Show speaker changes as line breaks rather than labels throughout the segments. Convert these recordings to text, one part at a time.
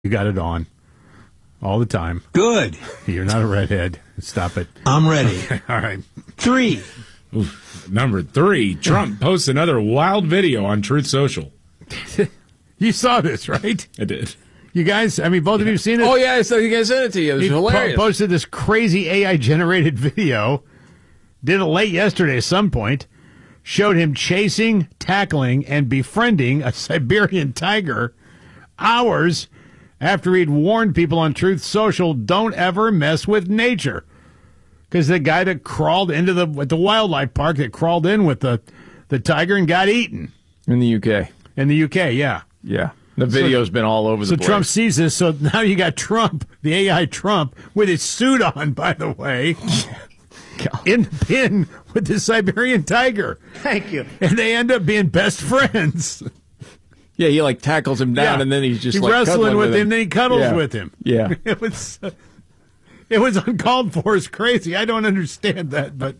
You got it on all the time.
Good.
You're not a redhead. Stop it.
I'm ready.
All right.
3.
Oof. Number 3, Trump posts another wild video on Truth Social.
You saw this, right?
I did.
You guys, I mean, both of you have seen it?
Oh, yeah, I saw you guys sent it to you. It was hilarious.
Posted this crazy AI-generated video. Did it late yesterday at some point. Showed him chasing, tackling, and befriending a Siberian tiger hours after he'd warned people on Truth Social, don't ever mess with nature. Because the guy that crawled into the wildlife park, that crawled in with the tiger and got eaten.
In the UK.
In the UK, yeah.
Yeah. The video's been all over the place.
So Trump sees this, so now you got Trump, the AI Trump, with his suit on, by the way, in the pen with the Siberian tiger.
Thank you.
And they end up being best friends.
Yeah, he like tackles him down,
Yeah.
and then he's just
He's
like
wrestling with him,
him.
then he cuddles
Yeah.
with him.
Yeah.
It was uncalled for. It's crazy. I don't understand that, but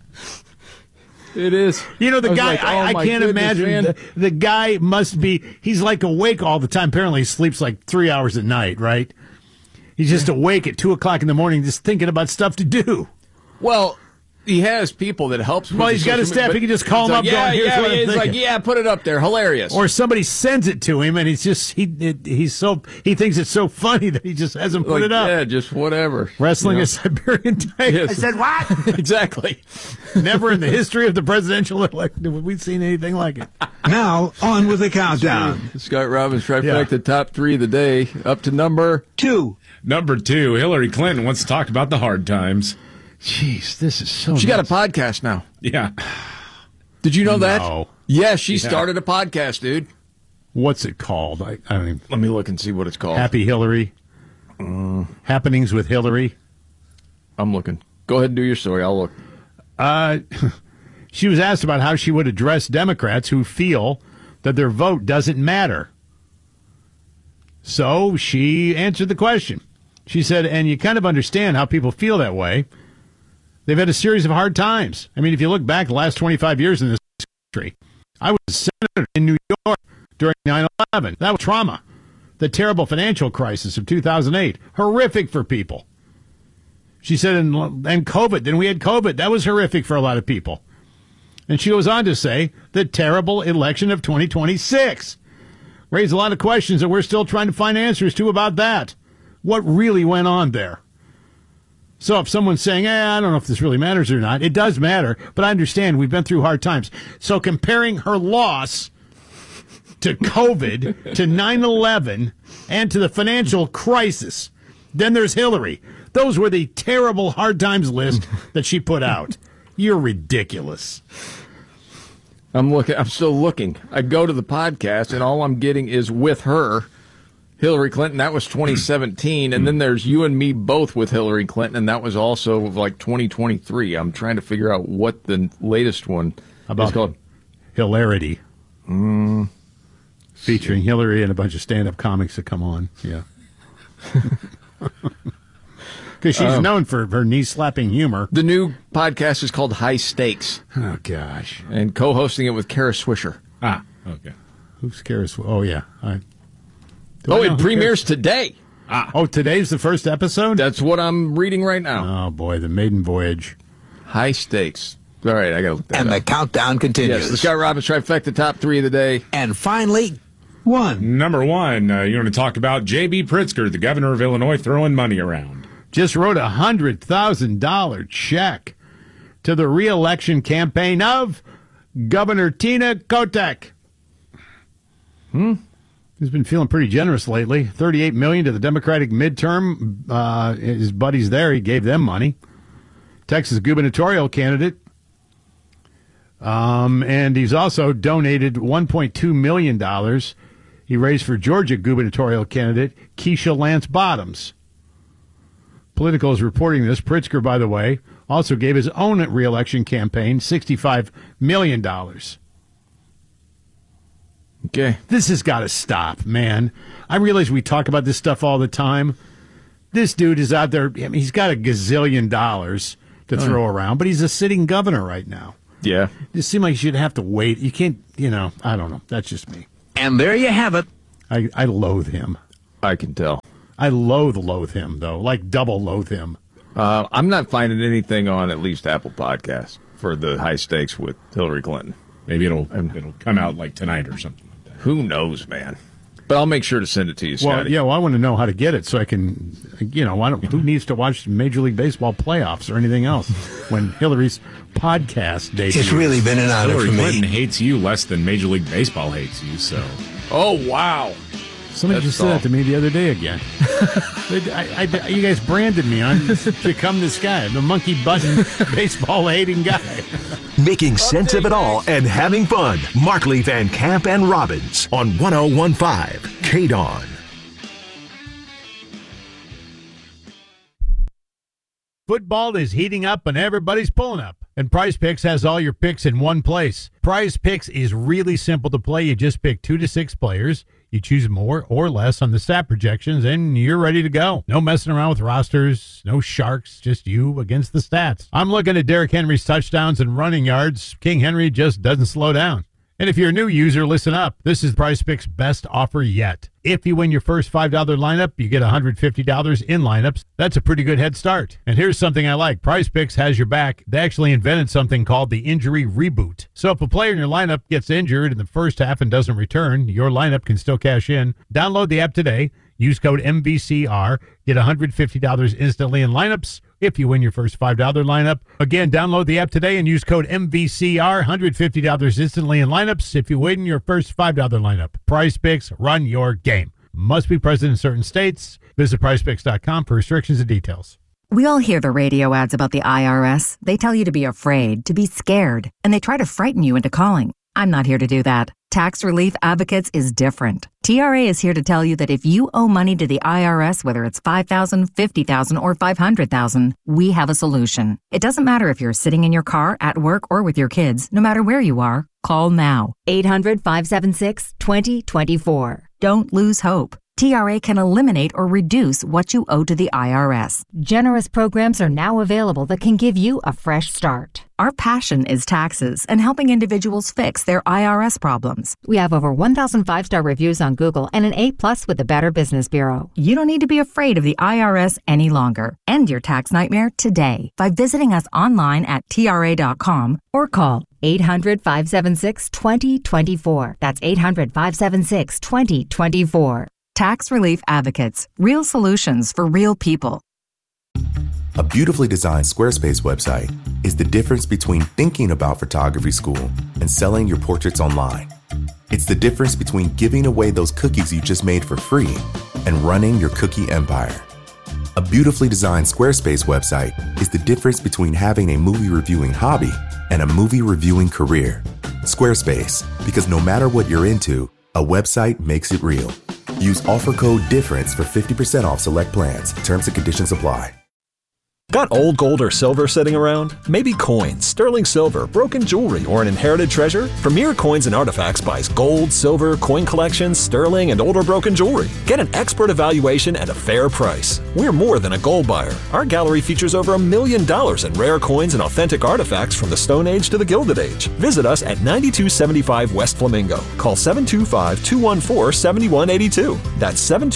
It is.
you know, the
I was
guy,
like, oh
I
my
can't
goodness,
imagine.
man.
The guy must be, he's like awake all the time. Apparently he sleeps like 3 hours a night, right? He's just awake at 2 o'clock in the morning just thinking about stuff to do.
Well, he has people that helps.
Well, he's got a staff. He can just call him up.
Yeah,
going, Here's what I'm
he's like,
thinking.
yeah, put it up there. Hilarious.
Or somebody sends it to him, and he's just he thinks it's so funny that he just hasn't put
like,
it up.
Yeah, just whatever.
Wrestling
You know?
a Siberian tiger.
Yes.
I said what?
Exactly.
Never in the history of the presidential election have we seen anything like it.
Now, on with the countdown.
Scott Robbins trifecta, top 3 of the day, up to number
2.
Number 2, Hillary Clinton wants to talk about the hard times.
Jeez, this is so.
She got a
nuts.
podcast now.
Yeah.
Did you know that?
No.
Yeah, she started a podcast, dude.
What's it called? I don't even.
Let me look and see what it's called.
Happy Hillary. Happenings with Hillary.
I'm looking. Go ahead and do your story. I'll look.
She was asked about how she would address Democrats who feel that their vote doesn't matter. So she answered the question. She said, and you kind of understand how people feel that way. They've had a series of hard times. I mean, if you look back the last 25 years in this country, I was a senator in New York during 9/11. That was trauma. The terrible financial crisis of 2008. Horrific for people. She said, and COVID, then we had COVID. That was horrific for a lot of people. And she goes on to say, the terrible election of 2026. Raised a lot of questions that we're still trying to find answers to about that. What really went on there? So if someone's saying, I don't know if this really matters or not, it does matter, but I understand we've been through hard times. So comparing her loss to COVID, to 9/11, and to the financial crisis, then there's Hillary. Those were the terrible hard times list that she put out. You're ridiculous.
I'm looking. I'm still looking. I go to the podcast, and all I'm getting is with her, Hillary Clinton. That was 2017, and then there's you and me both with Hillary Clinton, and that was also like 2023. I'm trying to figure out what the latest one is called.
Hilarity. Featuring Hillary and a bunch of stand-up comics that come on. Yeah. Because she's known for her knee-slapping humor.
The new podcast is called High Stakes,
Oh, gosh.
and co-hosting it with Kara Swisher.
Ah, okay.
Who's cares? Oh, yeah. Do
Oh,
I know
it
who
premieres today.
cares? Oh, today's the first episode?
That's what I'm reading right now.
Oh, boy, the maiden voyage.
High Stakes. All right, I got to look that
And
up.
the countdown continues.
Yes, the Scott Robbins trifecta, top 3 of the day.
And finally, 1.
Number 1, you want to talk about J.B. Pritzker, the governor of Illinois, throwing money around.
Just wrote a $100,000 check to the re-election campaign of Governor Tina Kotek. He's been feeling pretty generous lately. $38 million to the Democratic midterm. His buddies there, he gave them money. Texas gubernatorial candidate. And he's also donated $1.2 million he raised for Georgia gubernatorial candidate Keisha Lance Bottoms. Politico is reporting this. Pritzker, by the way, also gave his own re-election campaign $65 million.
Okay.
This has got to stop, man. I realize we talk about this stuff all the time. This dude is out there. I mean, he's got a gazillion dollars to throw around, but he's a sitting governor right now.
Yeah.
It seems like you should have to wait. You can't, I don't know. That's just me.
And there you have it.
I loathe him.
I can tell.
I loathe him, though, like double loathe him.
I'm not finding anything on at least Apple Podcasts for the high stakes with Hillary Clinton.
Maybe it'll come out like tonight or something like that.
Who knows, man? But I'll make sure to send it to you, Scotty.
Well, I want to know how to get it so I can, who needs to watch Major League Baseball playoffs or anything else when Hillary's podcast debuts?
It's really been an honor
Hillary
for me.
Clinton hates you less than Major League Baseball hates you, so.
Oh, wow.
Somebody just said that to me the other day again. You guys branded me on to become this guy, the monkey button baseball hating guy.
Making sense of it all and having fun. Markley, Van Camp, and Robbins on 101.5 KDON.
Football is heating up and everybody's pulling up. And Prize Picks has all your picks in one place. Prize Picks is really simple to play. You just pick 2 to 6 players. You choose more or less on the stat projections, and you're ready to go. No messing around with rosters, no sharks, just you against the stats. I'm looking at Derrick Henry's touchdowns and running yards. King Henry just doesn't slow down. And if you're a new user, listen up. This is Prize Picks' best offer yet. If you win your first $5 lineup, you get $150 in lineups. That's a pretty good head start. And here's something I like. Prize Picks has your back. They actually invented something called the injury reboot. So if a player in your lineup gets injured in the first half and doesn't return, your lineup can still cash in. Download the app today. Use code MVCR. Get $150 instantly in lineups if you win your first $5 lineup. Again, download the app today and use code MVCR. $150 instantly in lineups if you win your first $5 lineup. Prize Picks, run your game. Must be present in certain states. Visit prizepicks.com for restrictions and details.
We all hear the radio ads about the IRS. They tell you to be afraid, to be scared, and they try to frighten you into calling. I'm not here to do that. Tax Relief Advocates is different. TRA is here to tell you that if you owe money to the IRS, whether it's $5,000, $50,000, or $500,000, we have a solution. It doesn't matter if you're sitting in your car, at work, or with your kids. No matter where you are, call now. 800-576-2024. Don't lose hope. TRA can eliminate or reduce what you owe to the IRS.
Generous programs are now available that can give you a fresh start.
Our passion is taxes and helping individuals fix their IRS problems.
We have over 1,000 5-star reviews on Google and an A+ with the Better Business Bureau.
You don't need to be afraid of the IRS any longer. End your tax nightmare today by visiting us online at TRA.com or call
800-576-2024. That's 800-576-2024.
Tax Relief Advocates. Real solutions for real people.
A beautifully designed Squarespace website is the difference between thinking about photography school and selling your portraits online. It's the difference between giving away those cookies you just made for free and running your cookie empire. A beautifully designed Squarespace website is the difference between having a movie reviewing hobby and a movie reviewing career. Squarespace, because no matter what you're into, a website makes it real. Use offer code DIFFERENCE for 50% off select plans. Terms and conditions apply.
Got old gold or silver sitting around? Maybe coins, sterling silver, broken jewelry, or an inherited treasure? Premier Coins and Artifacts buys gold, silver, coin collections, sterling, and older broken jewelry. Get an expert evaluation at a fair price. We're more than a gold buyer. Our gallery features over $1 million in rare coins and authentic artifacts from the Stone Age to the Gilded Age. Visit us at 9275 West Flamingo. Call 725-214-7182. That's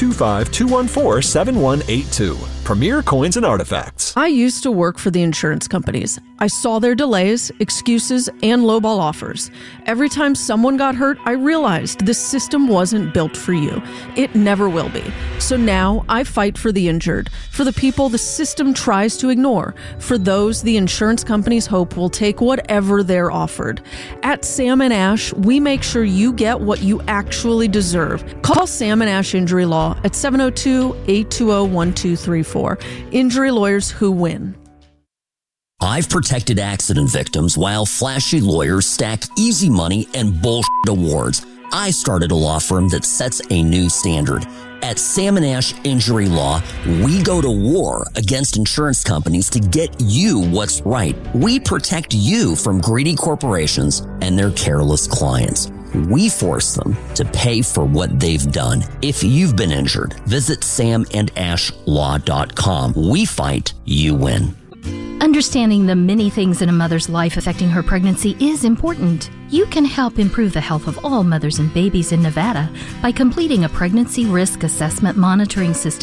725-214-7182. Premier Coins and Artifacts.
I used to work for the insurance companies. I saw their delays, excuses, and lowball offers. Every time someone got hurt, I realized this system wasn't built for you. It never will be. So now I fight for the injured, for the people the system tries to ignore, for those the insurance companies hope will take whatever they're offered. At Sam & Ash, we make sure you get what you actually deserve. Call Sam & Ash Injury Law at 702-820-1234. Injury lawyers who win.
I've protected accident victims while flashy lawyers stack easy money and bullshit awards. I started a law firm that sets a new standard. At Sam & Ash Injury Law, we go to war against insurance companies to get you what's right. We protect you from greedy corporations and their careless clients. We force them to pay for what they've done. If you've been injured, visit samandashlaw.com. We fight, you win.
Understanding the many things in a mother's life affecting her pregnancy is important. You can help improve the health of all mothers and babies in Nevada by completing a pregnancy risk assessment monitoring system